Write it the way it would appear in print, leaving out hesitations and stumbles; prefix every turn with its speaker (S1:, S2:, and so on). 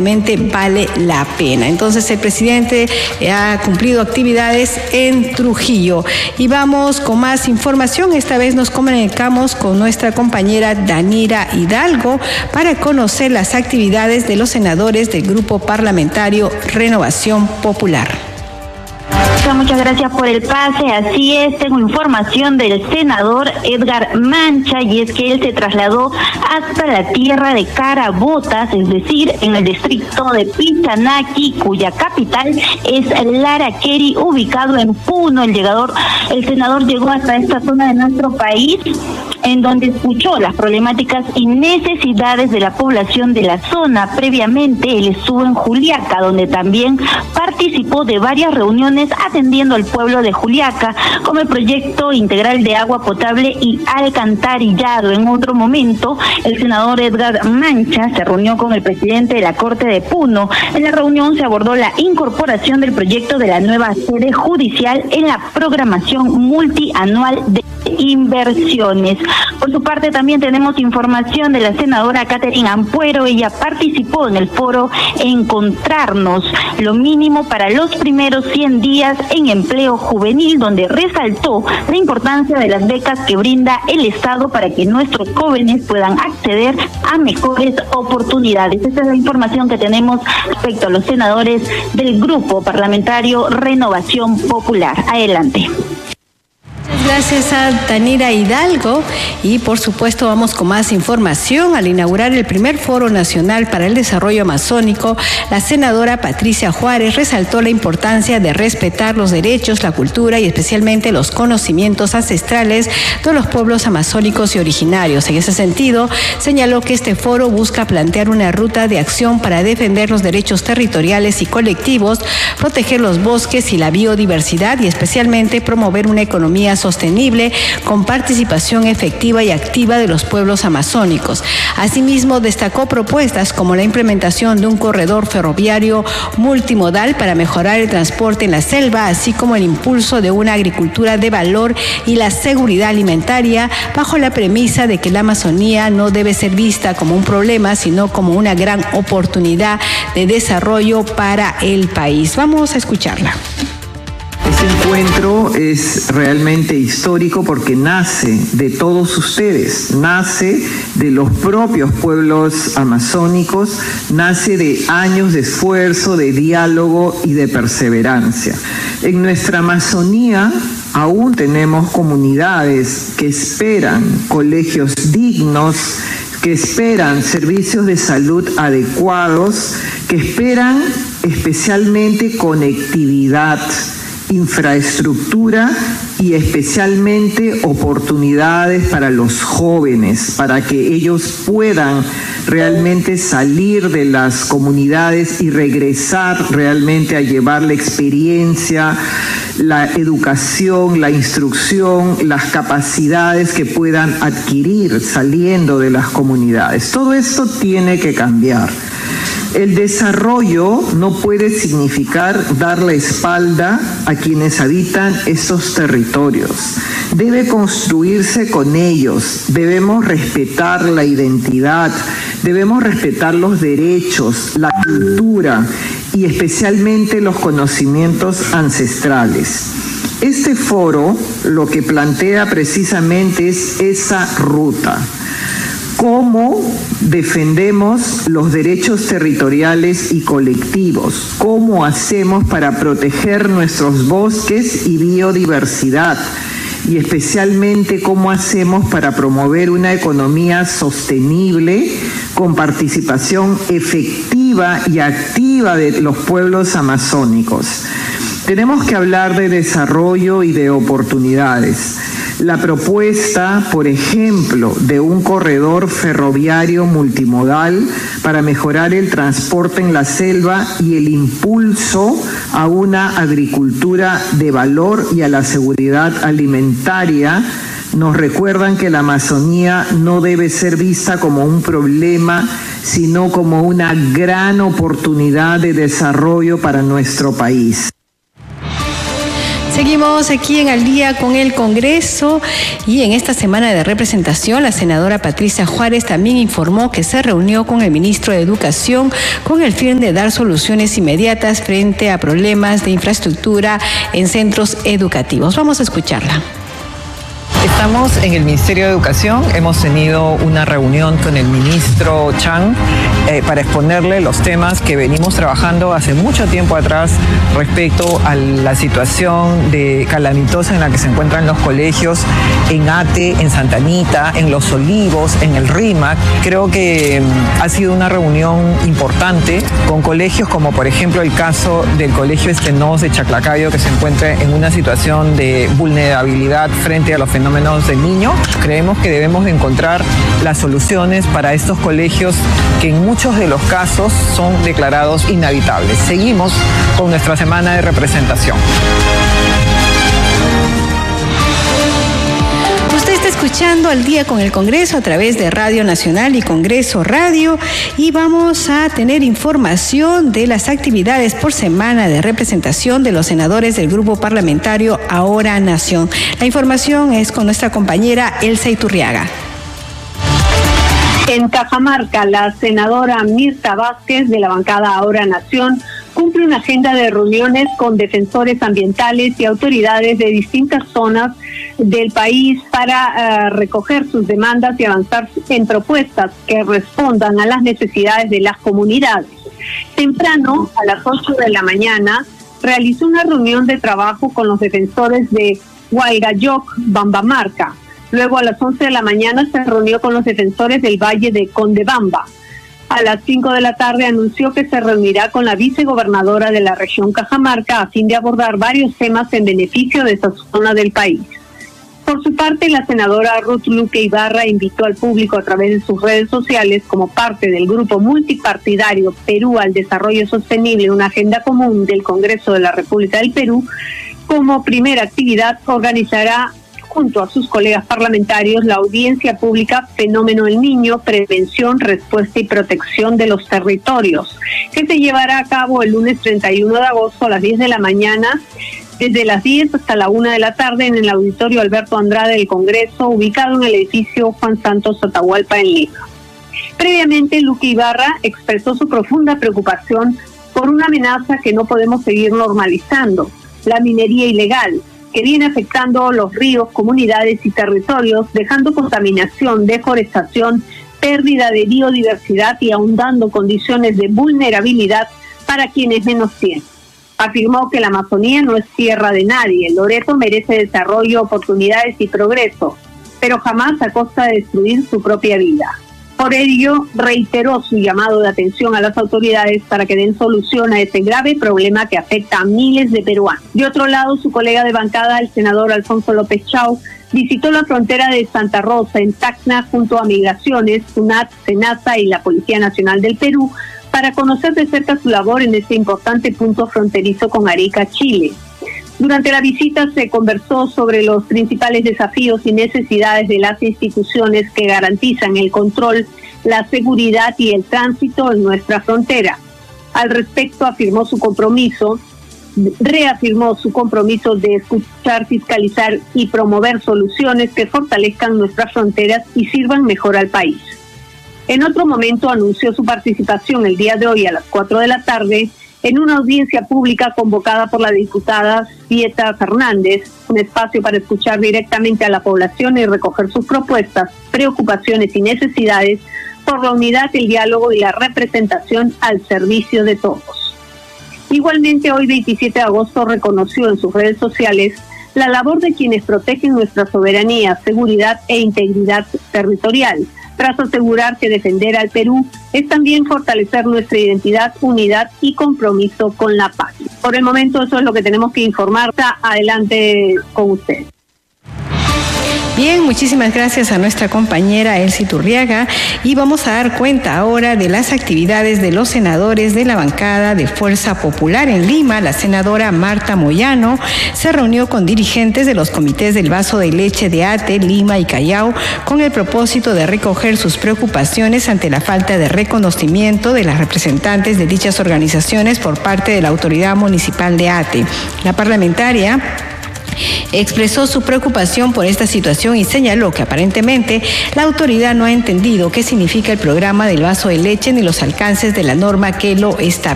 S1: realmente vale la pena. Entonces el presidente ha cumplido actividades en Trujillo. Y vamos con más información. Esta vez nos comunicamos con nuestra compañera Danira Hidalgo para conocer las actividades de los senadores del Grupo Parlamentario Renovación Popular.
S2: Muchas gracias por el pase. Así es, tengo información del senador Edgar Mancha, y es que él se trasladó hasta la tierra de Carabotas, es decir, en el distrito de Pichanaki, cuya capital es Laraqueri, ubicado en Puno. El senador llegó hasta esta zona de nuestro país, en donde escuchó las problemáticas y necesidades de la población de la zona. Previamente, él estuvo en Juliaca, donde también participó de varias reuniones atendiendo al pueblo de Juliaca, como el proyecto integral de agua potable y alcantarillado. En otro momento, el senador Edgar Mancha se reunió con el presidente de la Corte de Puno. En la reunión se abordó la incorporación del proyecto de la nueva sede judicial en la programación multianual de inversiones. Por su parte, también tenemos información de la senadora Catherine Ampuero. Ella participó en el foro Encontrarnos, lo mínimo para los primeros 100 días en empleo juvenil, donde resaltó la importancia de las becas que brinda el Estado para que nuestros jóvenes puedan acceder a mejores oportunidades. Esta es la información que tenemos respecto a los senadores del Grupo Parlamentario Renovación Popular. Adelante.
S1: Gracias a Danira Hidalgo. Y por supuesto vamos con más información. Al inaugurar el primer Foro Nacional para el Desarrollo Amazónico, la senadora Patricia Juárez resaltó la importancia de respetar los derechos, la cultura y especialmente los conocimientos ancestrales de los pueblos amazónicos y originarios. En ese sentido, señaló que este foro busca plantear una ruta de acción para defender los derechos territoriales y colectivos, proteger los bosques y la biodiversidad y especialmente promover una economía sostenible con participación efectiva y activa de los pueblos amazónicos. Asimismo, destacó propuestas como la implementación de un corredor ferroviario multimodal para mejorar el transporte en la selva, así como el impulso de una agricultura de valor y la seguridad alimentaria, bajo la premisa de que la Amazonía no debe ser vista como un problema, sino como una gran oportunidad de desarrollo para el país. Vamos a escucharla.
S3: Este encuentro es realmente histórico porque nace de todos ustedes, nace de los propios pueblos amazónicos, nace de años de esfuerzo, de diálogo y de perseverancia. En nuestra Amazonía aún tenemos comunidades que esperan colegios dignos, que esperan servicios de salud adecuados, que esperan especialmente conectividad, infraestructura y especialmente oportunidades para los jóvenes, para que ellos puedan realmente salir de las comunidades y regresar realmente a llevar la experiencia, la educación, la instrucción, las capacidades que puedan adquirir saliendo de las comunidades. Todo esto tiene que cambiar. El desarrollo no puede significar dar la espalda a quienes habitan estos territorios. Debe construirse con ellos. Debemos respetar la identidad, debemos respetar los derechos, la cultura y especialmente los conocimientos ancestrales. Este foro lo que plantea precisamente es esa ruta. ¿Cómo defendemos los derechos territoriales y colectivos? ¿Cómo hacemos para proteger nuestros bosques y biodiversidad? Y especialmente, ¿cómo hacemos para promover una economía sostenible con participación efectiva y activa de los pueblos amazónicos? Tenemos que hablar de desarrollo y de oportunidades. La propuesta, por ejemplo, de un corredor ferroviario multimodal para mejorar el transporte en la selva y el impulso a una agricultura de valor y a la seguridad alimentaria, nos recuerdan que la Amazonía no debe ser vista como un problema, sino como una gran oportunidad de desarrollo para nuestro país.
S1: Seguimos aquí en Al Día con el Congreso y en esta semana de representación la senadora Patricia Juárez también informó que se reunió con el ministro de Educación con el fin de dar soluciones inmediatas frente a problemas de infraestructura en centros educativos. Vamos a escucharla.
S4: Estamos en el Ministerio de Educación, hemos tenido una reunión con el ministro Chang para exponerle los temas que venimos trabajando hace mucho tiempo atrás respecto a la situación de calamitosa en la que se encuentran los colegios en Ate, en Santa Anita, en Los Olivos, en el RIMAC. Creo que ha sido una reunión importante con colegios como por ejemplo el caso del Colegio Estenos de Chaclacayo, que se encuentra en una situación de vulnerabilidad frente a los fenómenos del niño. Creemos que debemos de encontrar las soluciones para estos colegios que en muchos de los casos son declarados inhabitables. Seguimos con nuestra semana de representación.
S1: Usted está escuchando Al Día con el Congreso a través de Radio Nacional y Congreso Radio, y vamos a tener información de las actividades por semana de representación de los senadores del grupo parlamentario Ahora Nación. La información es con nuestra compañera Elsa Iturriaga.
S5: En Cajamarca, la senadora Mirta Vázquez de la bancada Ahora Nación cumple una agenda de reuniones con defensores ambientales y autoridades de distintas zonas del país para recoger sus demandas y avanzar en propuestas que respondan a las necesidades de las comunidades. Temprano, a las 8 de la mañana, realizó una reunión de trabajo con los defensores de Hualgayoc, Bambamarca. Luego, a las 11 de la mañana, se reunió con los defensores del Valle de Condebamba. A las 5 de la tarde anunció que se reunirá con la vicegobernadora de la región Cajamarca a fin de abordar varios temas en beneficio de esa zona del país. Por su parte, la senadora Ruth Luque Ibarra invitó al público a través de sus redes sociales, como parte del grupo multipartidario Perú al Desarrollo Sostenible, una agenda común del Congreso de la República del Perú. Como primera actividad, organizará junto a sus colegas parlamentarios la audiencia pública Fenómeno del Niño, Prevención, Respuesta y Protección de los Territorios, que se llevará a cabo el lunes 31 de agosto a las 10 de la mañana, desde las 10 hasta la 1 de la tarde en el Auditorio Alberto Andrade del Congreso, ubicado en el edificio Juan Santos Atahualpa en Lima. Previamente, Luque Ibarra expresó su profunda preocupación por una amenaza que no podemos seguir normalizando: la minería ilegal, que viene afectando los ríos, comunidades y territorios, dejando contaminación, deforestación, pérdida de biodiversidad y ahondando condiciones de vulnerabilidad para quienes menos tienen. Afirmó que la Amazonía no es tierra de nadie. Loreto merece desarrollo, oportunidades y progreso, pero jamás a costa de destruir su propia vida. Por ello, reiteró su llamado de atención a las autoridades para que den solución a este grave problema que afecta a miles de peruanos. De otro lado, su colega de bancada, el senador Alfonso López Chau, visitó la frontera de Santa Rosa, en Tacna, junto a Migraciones, SUNAT, SENASA y la Policía Nacional del Perú, para conocer de cerca su labor en este importante punto fronterizo con Arica, Chile. Durante la visita se conversó sobre los principales desafíos y necesidades de las instituciones que garantizan el control, la seguridad y el tránsito en nuestra frontera. Al respecto, reafirmó su compromiso de escuchar, fiscalizar y promover soluciones que fortalezcan nuestras fronteras y sirvan mejor al país. En otro momento anunció su participación el día de hoy a las 4 de la tarde en una audiencia pública convocada por la diputada Pieta Fernández, un espacio para escuchar directamente a la población y recoger sus propuestas, preocupaciones y necesidades por la unidad, el diálogo y la representación al servicio de todos. Igualmente, hoy 27 de agosto reconoció en sus redes sociales la labor de quienes protegen nuestra soberanía, seguridad e integridad territorial, tras asegurar que defender al Perú es también fortalecer nuestra identidad, unidad y compromiso con la paz. Por el momento eso es lo que tenemos que informar. Adelante con usted.
S1: Bien, muchísimas gracias a nuestra compañera Elsa Iturriaga, y vamos a dar cuenta ahora de las actividades de los senadores de la bancada de Fuerza Popular en Lima. La senadora Marta Moyano se reunió con dirigentes de los comités del Vaso de Leche de Ate, Lima y Callao con el propósito de recoger sus preocupaciones ante la falta de reconocimiento de las representantes de dichas organizaciones por parte de la autoridad municipal de Ate. La parlamentaria Expresó su preocupación por esta situación y señaló que aparentemente la autoridad no ha entendido qué significa el programa del vaso de leche ni los alcances de la norma que lo establece.